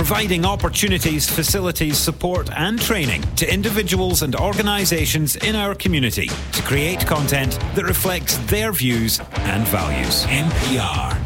providing opportunities, facilities, support and training to individuals and organisations in our community to create content that reflects their views and values. NPR.